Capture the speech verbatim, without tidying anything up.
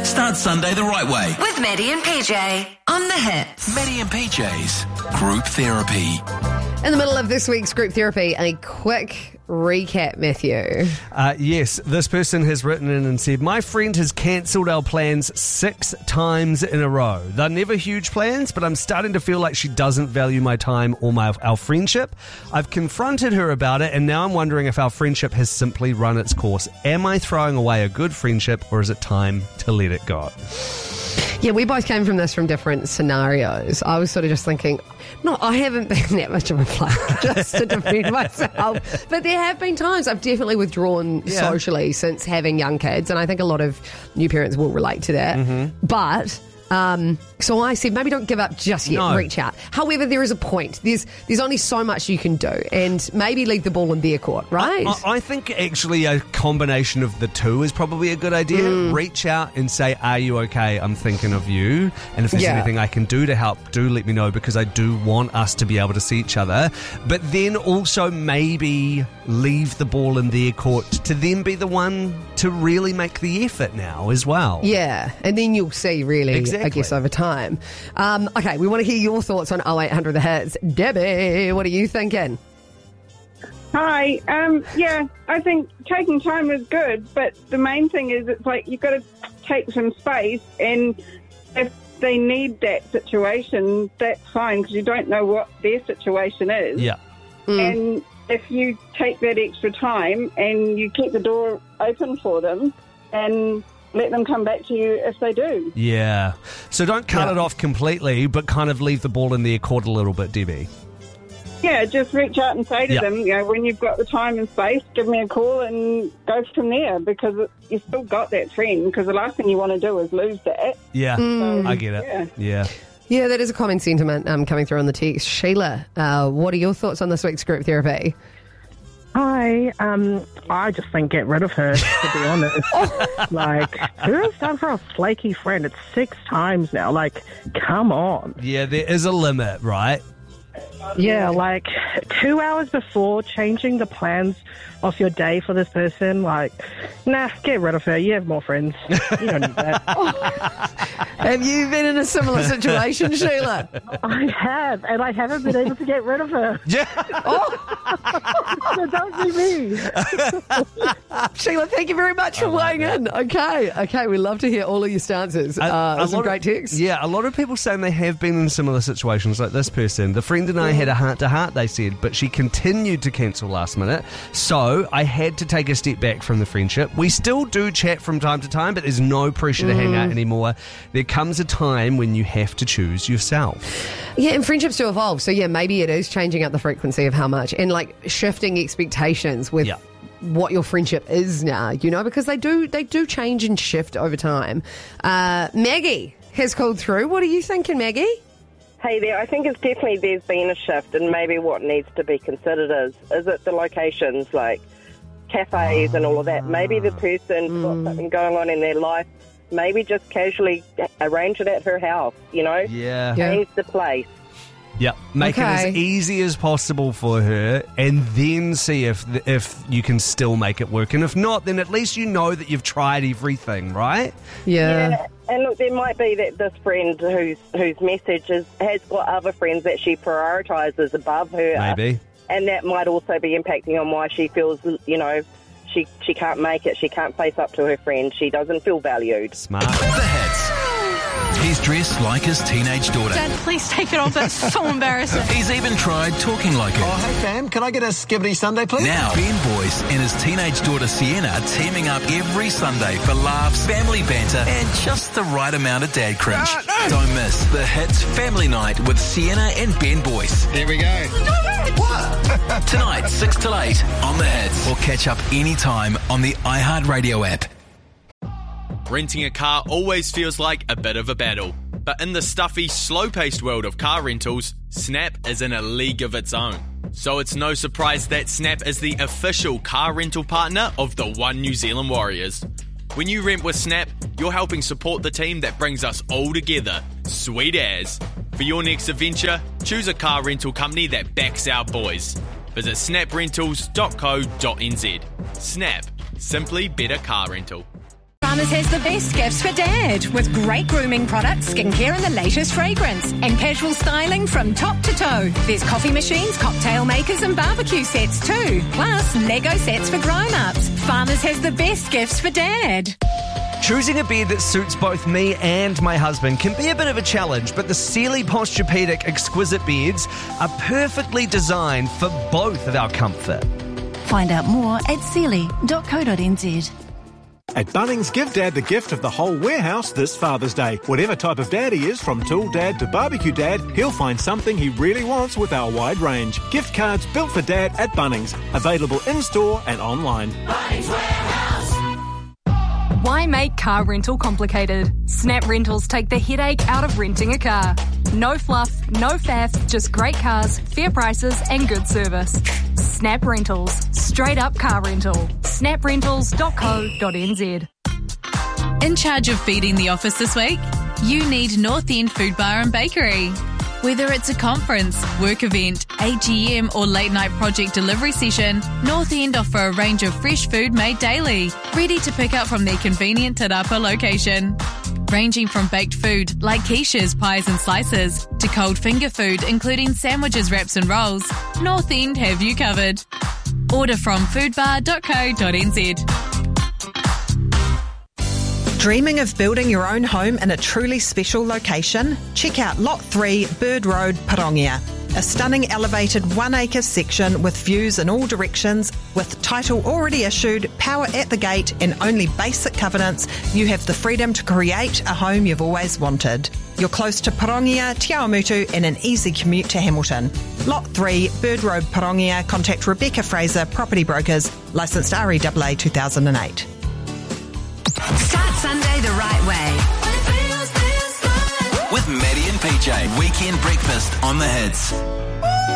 Start Sunday the right way. With Maddie and P J on The Hits. Maddie and P J's Group Therapy. In the middle of this week's group therapy, a quick recap, Matthew. Uh, yes, this person has written in and said, my friend has cancelled our plans six times in a row. They're never huge plans, but I'm starting to feel like she doesn't value my time or my our friendship. I've confronted her about it, and now I'm wondering if our friendship has simply run its course. Am I throwing away a good friendship, or is it time to let it go? Yeah, we both came from this from different scenarios. I was sort of just thinking, no, I haven't been that much of a player, just to defend myself. But there have been times I've definitely withdrawn Yeah. socially since having young kids, and I think a lot of new parents will relate to that. Mm-hmm. But... Um, so I said, maybe don't give up just yet, No. reach out. However, there is a point. There's there's only so much you can do, and maybe leave the ball in their court, right? I, I think actually a combination of the two is probably a good idea. Mm. Reach out and say, are you okay? I'm thinking of you. And if there's Yeah. anything I can do to help, do let me know, because I do want us to be able to see each other. But then also maybe leave the ball in their court to then be the one to really make the effort now as well. Yeah, and then you'll see, really, I Exactly. guess, over time. Um, okay, we want to hear your thoughts on oh eight hundred The Hits. Debbie, what are you thinking? Hi. Um, yeah, I think taking time is good, but the main thing is it's like you've got to take some space, and if they need that situation, that's fine, because you don't know what their situation is. Yeah. And if you take that extra time and you keep the door open for them and let them come back to you if they do. Yeah. So don't cut Yeah. it off completely, but kind of leave the ball in their court a little bit, Debbie. Yeah, just reach out and say to Yeah. them, you know, when you've got the time and space, give me a call and go from there, because it, you've still got that friend, because the last thing you want to do is lose that. Yeah. Mm. I get it. Yeah. Yeah. Yeah, that is a common sentiment um, coming through on the text. Sheila, uh, what are your thoughts on this week's group therapy? Hi, um, I just think get rid of her, to be honest. Like, who has done for a flaky friend? It's six times now. Like, come on. Yeah, there is a limit, right? Yeah, like, two hours before changing the plans of your day for this person, like, nah, get rid of her. You have more friends. You don't need that. Have you been in a similar situation, Sheila? I have, and I haven't been able to get rid of her. Yeah. So don't be me. Sheila, thank you very much for weighing in. Okay, okay, we love to hear all of your stances. Uh, some lot great of, texts. Yeah, a lot of people saying they have been in similar situations like this person. The friend and I had a heart-to-heart, they said, but she continued to cancel last minute, so I had to take a step back from the friendship. We still do chat from time to time, but there's no pressure to hang out anymore. There comes a time when you have to choose yourself. Yeah, and friendships do evolve. So, yeah, maybe it is changing up the frequency of how much and, like, shifting expectations with Yeah. what your friendship is now, you know, because they do they do change and shift over time. Uh, Maggie has called through. What are you thinking, Maggie? Hey there, I think it's definitely there's been a shift, and maybe what needs to be considered is, is it the locations, like cafes and all of that? Maybe the person's got something going on in their life, maybe just casually arrange it at her house, you know? Yeah. Yeah. Change the place. Yeah, make Okay. it as easy as possible for her, and then see if if you can still make it work. And if not, then at least you know that you've tried everything, right? Yeah. Yeah, and look, there might be that this friend whose whose message is, has got other friends that she prioritises above her. Maybe. And that might also be impacting on why she feels, you know, she, she can't make it. She can't face up to her friend. She doesn't feel valued. Smart. The Hits. He's dressed like his teenage daughter. Dad, please take it off. That's so embarrassing. He's even tried talking like her. Oh, hey, fam, can I get a skibbity Sunday, please? Now, Ben Boyce and his teenage daughter Sienna teaming up every Sunday for laughs, family banter, and just the right amount of dad cringe. Don't miss The Hits Family Night with Sienna and Ben Boyce. Here we go. Tonight, six till eight on The Hits. Or catch up anytime on the iHeartRadio app. Renting a car always feels like a bit of a battle. But in the stuffy, slow-paced world of car rentals, Snap is in a league of its own. So it's no surprise that Snap is the official car rental partner of the One New Zealand Warriors. When you rent with Snap, you're helping support the team that brings us all together. Sweet as. For your next adventure, choose a car rental company that backs our boys. Visit snap rentals dot co dot n z. Snap. Simply better car rental. Farmers has the best gifts for Dad, with great grooming products, skincare and the latest fragrance, and casual styling from top to toe. There's coffee machines, cocktail makers and barbecue sets too, plus Lego sets for grown-ups. Farmers has the best gifts for Dad. Choosing a bed that suits both me and my husband can be a bit of a challenge, but the Sealy Posturepedic exquisite beds are perfectly designed for both of our comfort. Find out more at sealy dot co dot n z. At Bunnings, give Dad the gift of the whole warehouse this Father's Day. Whatever type of dad he is, from tool dad to barbecue dad, he'll find something he really wants with our wide range. Gift cards built for Dad at Bunnings. Available in-store and online. Bunnings Warehouse. Why make car rental complicated? Snap Rentals take the headache out of renting a car. No fluff, no faff, just great cars, fair prices and good service. Snap Rentals. Straight up car rental. snap rentals dot co dot n z. In charge of feeding the office this week? You need North End Food Bar and Bakery. Whether it's a conference, work event, A G M or late night project delivery session, North End offer a range of fresh food made daily, ready to pick up from their convenient Te Rapa location. Ranging from baked food like quiches, pies and slices, to cold finger food including sandwiches, wraps and rolls, North End have you covered. Order from food bar dot co dot n z. Dreaming of building your own home in a truly special location? Check out Lot three, Bird Road, Parongia. A stunning elevated one acre section with views in all directions, with title already issued, power at the gate and only basic covenants, you have the freedom to create a home you've always wanted. You're close to Parongia, Te Awamutu and an easy commute to Hamilton. Lot three, Bird Road, Parongia. Contact Rebecca Fraser, Property Brokers, licensed R E A A two thousand eight. Start Sunday the right way. With Maddie and P J, Weekend Breakfast on the Hits.